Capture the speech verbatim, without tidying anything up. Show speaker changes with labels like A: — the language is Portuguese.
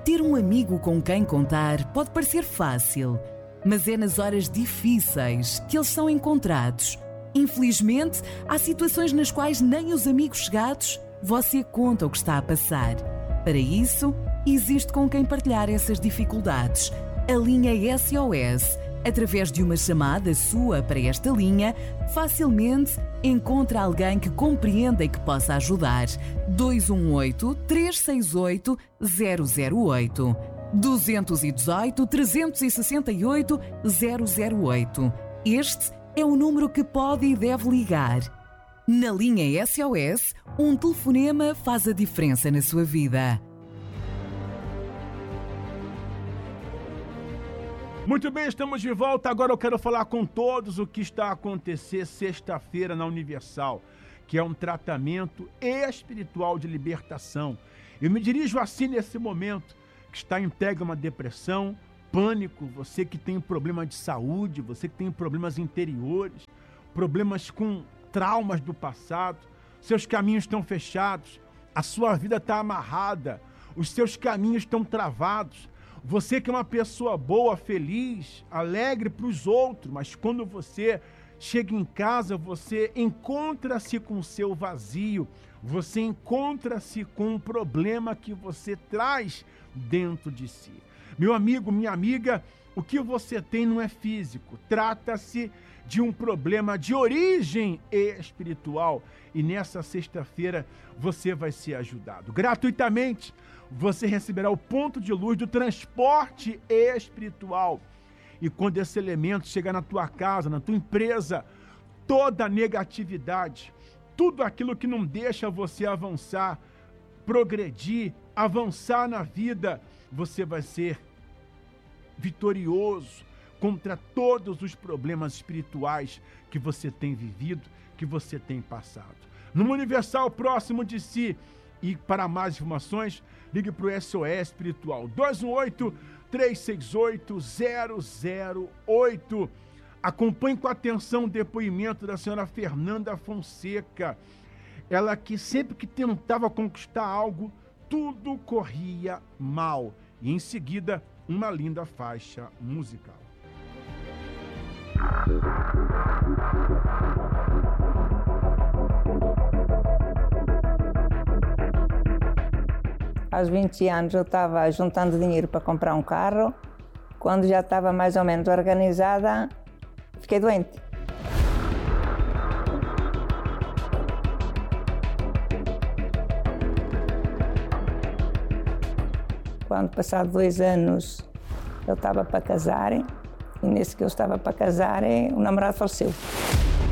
A: Ter um amigo com quem contar pode parecer fácil, mas é nas horas difíceis que eles são encontrados. Infelizmente, há situações nas quais nem os amigos chegados você conta o que está a passar. Para isso, existe com quem partilhar essas dificuldades. A linha S O S, através de uma chamada sua para esta linha, facilmente encontra alguém que compreenda e que possa ajudar. dois um oito, três seis oito, zero zero oito. dois um oito, três seis oito, zero zero oito. Este é o número que pode e deve ligar. Na linha S O S, um telefonema faz a diferença na sua vida.
B: Muito bem, estamos de volta. Agora eu quero falar com todos o que está a acontecer sexta-feira na Universal, que é um tratamento espiritual de libertação. Eu me dirijo assim nesse momento, que está entregue a uma depressão, pânico, você que tem problema de saúde, você que tem problemas interiores, problemas com traumas do passado, seus caminhos estão fechados, a sua vida está amarrada, os seus caminhos estão travados. Você que é uma pessoa boa, feliz, alegre para os outros, mas quando você chega em casa, você encontra-se com o seu vazio, você encontra-se com um problema que você traz dentro de si. Meu amigo, minha amiga, o que você tem não é físico, trata-se de um problema de origem espiritual e nessa sexta-feira você vai ser ajudado. Gratuitamente, você receberá o ponto de luz do transporte espiritual. E quando esse elemento chegar na tua casa, na tua empresa, toda a negatividade, tudo aquilo que não deixa você avançar, progredir, avançar na vida, você vai ser vitorioso contra todos os problemas espirituais que você tem vivido, que você tem passado. No Universal próximo de si. E para mais informações, ligue para o S O S Espiritual dois um oito, três seis oito, zero zero oito. Acompanhe com atenção o depoimento da senhora Fernanda Fonseca. Ela que sempre que tentava conquistar algo, tudo corria mal. E em seguida, uma linda faixa musical.
C: Aos vinte anos eu estava juntando dinheiro para comprar um carro. Quando já estava mais ou menos organizada, fiquei doente. Quando passados dois anos eu estava para casar, e nesse que eu estava para casar, o namorado faleceu.